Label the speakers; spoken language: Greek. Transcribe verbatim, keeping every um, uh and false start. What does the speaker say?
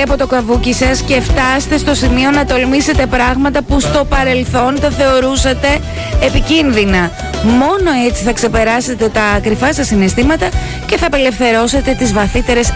Speaker 1: από το καβούκι σας και φτάστε στο σημείο να τολμήσετε πράγματα που στο παρελθόν τα θεωρούσατε επικίνδυνα. Μόνο έτσι θα ξεπεράσετε τα κρυφά σας συναισθήματα και θα απελευθερώσετε τις βαθύτερες